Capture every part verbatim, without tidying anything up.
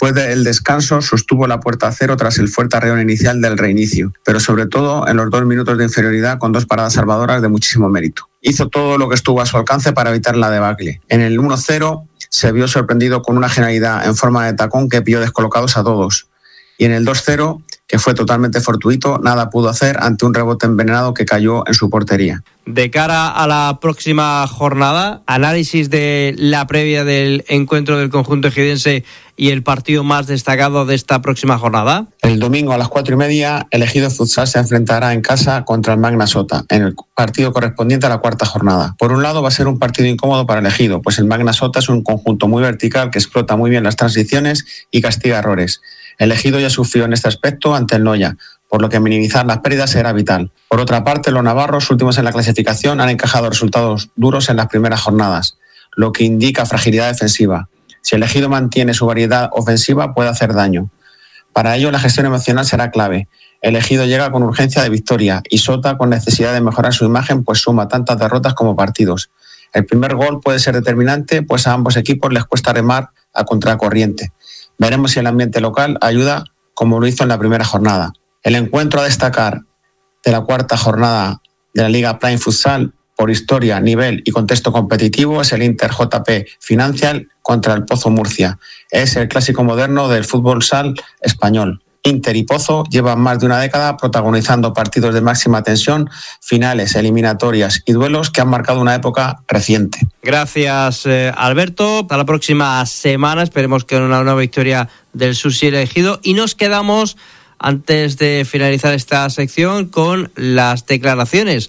Después del descanso sostuvo la puerta a cero tras el fuerte arreón inicial del reinicio, pero sobre todo en los dos minutos de inferioridad con dos paradas salvadoras de muchísimo mérito. Hizo todo lo que estuvo a su alcance para evitar la debacle. En el uno cero se vio sorprendido con una genialidad en forma de tacón que pilló descolocados a todos. Y en el dos cero, que fue totalmente fortuito, nada pudo hacer ante un rebote envenenado que cayó en su portería. De cara a la próxima jornada, análisis de la previa del encuentro del conjunto ejidense y el partido más destacado de esta próxima jornada. El domingo a las cuatro y media, el Ejido Futsal se enfrentará en casa contra el Magna Sota, en el partido correspondiente a la cuarta jornada. Por un lado va a ser un partido incómodo para el Ejido, pues el Magna Sota es un conjunto muy vertical que explota muy bien las transiciones y castiga errores. El Ejido ya sufrió en este aspecto ante el Noya, por lo que minimizar las pérdidas será vital. Por otra parte, los navarros, últimos en la clasificación, han encajado resultados duros en las primeras jornadas, lo que indica fragilidad defensiva. Si el Ejido mantiene su variedad ofensiva, puede hacer daño. Para ello, la gestión emocional será clave. El Ejido llega con urgencia de victoria y Sota con necesidad de mejorar su imagen, pues suma tantas derrotas como partidos. El primer gol puede ser determinante, pues a ambos equipos les cuesta remar a contracorriente. Veremos si el ambiente local ayuda como lo hizo en la primera jornada. El encuentro a destacar de la cuarta jornada de la Liga Prime Futsal por historia, nivel y contexto competitivo es el Inter J P Financial contra el Pozo Murcia. Es el clásico moderno del fútbol sal español. Inter y Pozo llevan más de una década protagonizando partidos de máxima tensión, finales, eliminatorias y duelos que han marcado una época reciente. Gracias, eh, Alberto. Hasta la próxima semana. Esperemos que una nueva victoria del Sursi elegido. Y nos quedamos, antes de finalizar esta sección, con las declaraciones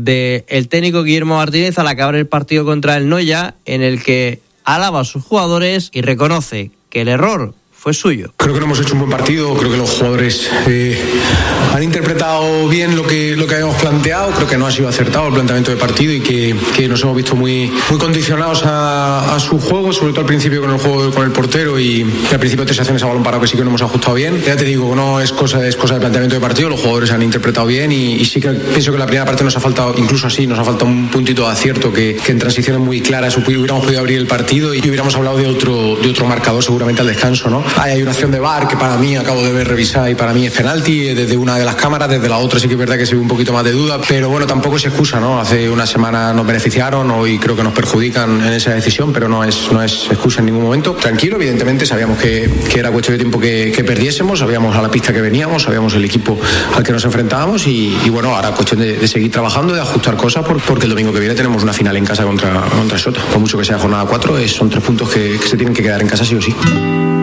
del técnico Guillermo Martínez al acabar el partido contra el Noya, en el que alaba a sus jugadores y reconoce que el error fue suyo. Creo que no hemos hecho un buen partido, creo que los jugadores eh, han interpretado bien lo que, lo que habíamos planteado, creo que no ha sido acertado el planteamiento de partido y que, que nos hemos visto muy, muy condicionados a, a su juego, sobre todo al principio con el juego con el portero y que al principio tres acciones a balón parado que sí que no hemos ajustado bien. Ya te digo, no es cosa, es cosa de planteamiento de partido, los jugadores han interpretado bien y, y sí que pienso que la primera parte nos ha faltado, incluso así, nos ha faltado un puntito de acierto que, que en transiciones muy claras hubiéramos podido abrir el partido y hubiéramos hablado de otro, de otro marcador seguramente al descanso, ¿no? Hay una acción de V A R que para mí acabo de ver revisar y para mí es penalti desde una de las cámaras, desde la otra sí que es verdad que se ve un poquito más de duda, pero bueno, tampoco es excusa, ¿no? Hace una semana nos beneficiaron, hoy creo que nos perjudican en esa decisión, pero no es, no es excusa en ningún momento. Tranquilo, evidentemente sabíamos que, que era cuestión de tiempo que, que perdiésemos, sabíamos a la pista que veníamos, sabíamos el equipo al que nos enfrentábamos y, y bueno, ahora cuestión de, de seguir trabajando, de ajustar cosas por, porque el domingo que viene tenemos una final en casa contra, contra Sota. Por mucho que sea jornada cuatro, son tres puntos que, que se tienen que quedar en casa sí o sí.